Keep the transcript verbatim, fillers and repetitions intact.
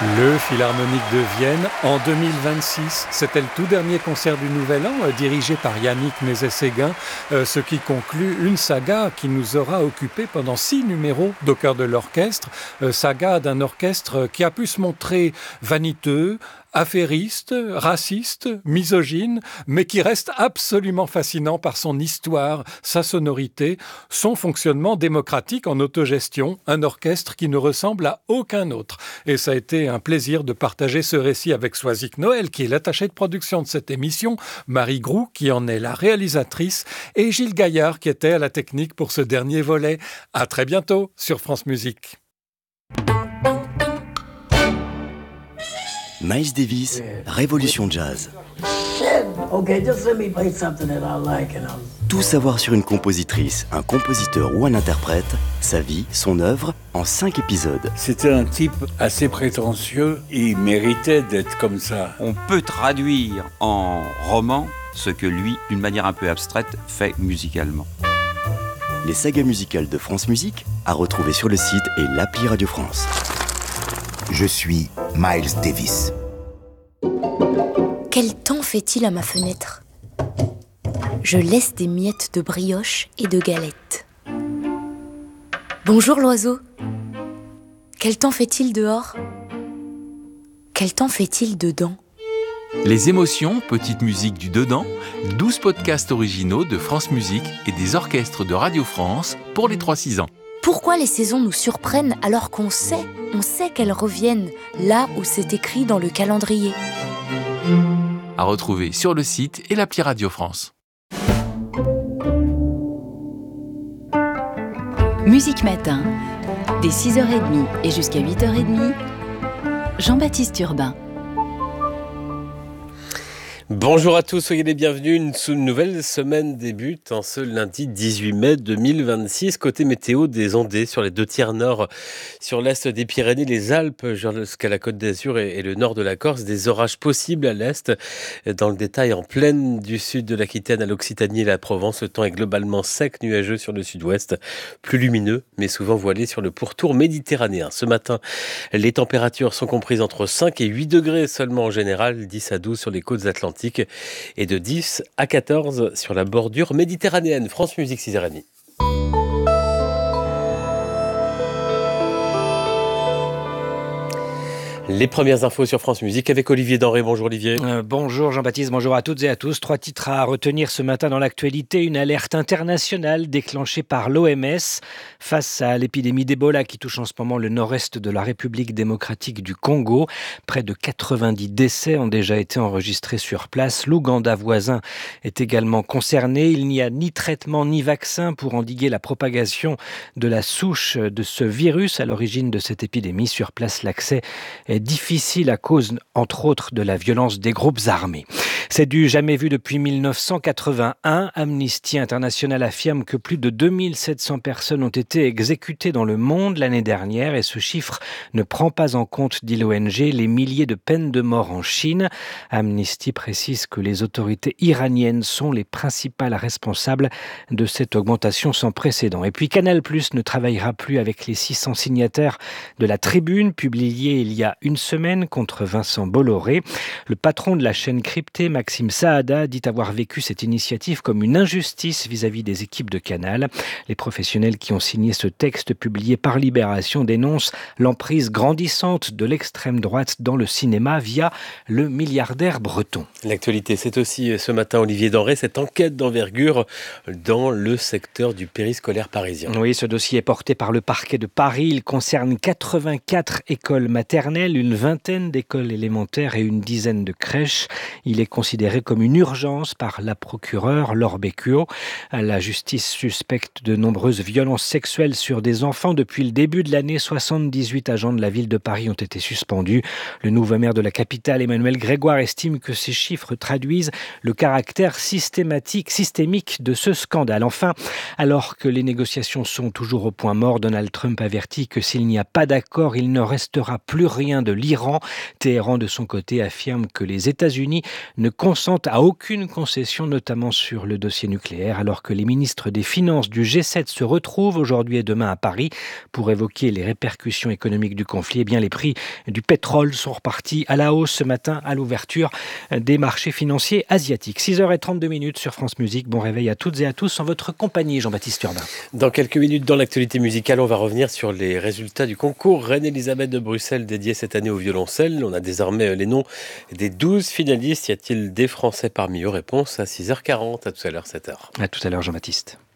Le Philharmonique de Vienne en deux mille vingt-six. C'était le tout dernier concert du Nouvel An, euh, dirigé par Yannick Nézet-Séguin, euh, ce qui conclut une saga qui nous aura occupé pendant six numéros d'Au cœur de l'orchestre. Euh, saga d'un orchestre qui a pu se montrer vaniteux, affairiste, raciste, misogyne, mais qui reste absolument fascinant par son histoire, sa sonorité, son fonctionnement démocratique en autogestion, un orchestre qui ne ressemble à aucun autre. Et ça a été un plaisir de partager ce récit avec Soisic Noël, qui est l'attachée de production de cette émission, Marie Groux, qui en est la réalisatrice, et Gilles Gaillard, qui était à la technique pour ce dernier volet. À très bientôt sur France Musique. Miles Davis, Révolution Jazz. Okay, just let me play something that I like and I'll... Tout savoir sur une compositrice, un compositeur ou un interprète, sa vie, son œuvre, en cinq épisodes. C'était un type assez prétentieux, il méritait d'être comme ça. On peut traduire en roman ce que lui, d'une manière un peu abstraite, fait musicalement. Les sagas musicales de France Musique, à retrouver sur le site et l'appli Radio France. Je suis Miles Davis. Quel temps fait-il à ma fenêtre ? Je laisse des miettes de brioche et de galettes. Bonjour l'oiseau. Quel temps fait-il dehors ? Quel temps fait-il dedans ? Les émotions, petite musique du dedans, douze podcasts originaux de France Musique et des orchestres de Radio France pour les trois six ans. Pourquoi les saisons nous surprennent alors qu'on sait, on sait qu'elles reviennent là où c'est écrit dans le calendrier ? À retrouver sur le site et l'appli Radio France. Musique Matin, dès six heures trente et jusqu'à huit heures trente, Jean-Baptiste Urbain. Bonjour à tous, soyez les bienvenus. Une, une nouvelle semaine débute en ce lundi dix-huit mai deux mille vingt-six. Côté météo, des ondées sur les deux tiers nord, sur l'est des Pyrénées, les Alpes, jusqu'à la Côte d'Azur et, et le nord de la Corse. Des orages possibles à l'est. Dans le détail, en plaine du sud de l'Aquitaine à l'Occitanie et la Provence, le temps est globalement sec, nuageux sur le sud-ouest, plus lumineux, mais souvent voilé sur le pourtour méditerranéen. Ce matin, les températures sont comprises entre cinq et huit degrés seulement en général, dix à douze sur les côtes atlantiques, et de dix à quatorze sur la bordure méditerranéenne. France Musique, six heures trente. Les premières infos sur France Musique avec Olivier Denré. Bonjour Olivier. Euh, bonjour Jean-Baptiste, bonjour à toutes et à tous. Trois titres à retenir ce matin dans l'actualité. Une alerte internationale déclenchée par l'O M S face à l'épidémie d'Ebola qui touche en ce moment le nord-est de la République démocratique du Congo. Près de quatre-vingt-dix décès ont déjà été enregistrés sur place. L'Ouganda voisin est également concerné. Il n'y a ni traitement ni vaccin pour endiguer la propagation de la souche de ce virus à l'origine de cette épidémie. Sur place, l'accès est difficile à cause, entre autres, de la violence des groupes armés. C'est du jamais vu depuis mille neuf cent quatre-vingt-un. Amnesty International affirme que plus de deux mille sept cents personnes ont été exécutées dans le monde l'année dernière et ce chiffre ne prend pas en compte, dit l'O N G, les milliers de peines de mort en Chine. Amnesty précise que les autorités iraniennes sont les principales responsables de cette augmentation sans précédent. Et puis Canal+ ne travaillera plus avec les six cents signataires de la Tribune, publiée il y a une semaine contre Vincent Bolloré. Le patron de la chaîne cryptée, Maxime Saada, dit avoir vécu cette initiative comme une injustice vis-à-vis des équipes de Canal. Les professionnels qui ont signé ce texte publié par Libération dénoncent l'emprise grandissante de l'extrême droite dans le cinéma via le milliardaire breton. L'actualité, c'est aussi ce matin, Olivier Denré, cette enquête d'envergure dans le secteur du périscolaire parisien. Oui, ce dossier est porté par le parquet de Paris. Il concerne quatre-vingt-quatre écoles maternelles, une vingtaine d'écoles élémentaires et une dizaine de crèches. Il est considéré comme une urgence par la procureure Laure Beccuo. La justice suspecte de nombreuses violences sexuelles sur des enfants. Depuis le début de l'année, soixante-dix-huit agents de la ville de Paris ont été suspendus. Le nouveau maire de la capitale, Emmanuel Grégoire, estime que ces chiffres traduisent le caractère systématique, systémique de ce scandale. Enfin, alors que les négociations sont toujours au point mort, Donald Trump avertit que s'il n'y a pas d'accord, il ne restera plus rien de l'Iran. Téhéran, de son côté, affirme que les États-Unis ne consentent à aucune concession, notamment sur le dossier nucléaire, alors que les ministres des Finances du G sept se retrouvent aujourd'hui et demain à Paris pour évoquer les répercussions économiques du conflit. Eh bien, les prix du pétrole sont repartis à la hausse ce matin à l'ouverture des marchés financiers asiatiques. six heures trente-deux minutes sur France Musique. Bon réveil à toutes et à tous en votre compagnie, Jean-Baptiste Urbain. Dans quelques minutes, dans l'actualité musicale, on va revenir sur les résultats du concours Reine-Élisabeth de Bruxelles dédié cette année au violoncelle. On a désormais les noms des douze finalistes. Y a-t-il des Français parmi eux? Réponse à six heures quarante. À tout à l'heure, sept heures. À tout à l'heure, Jean-Baptiste.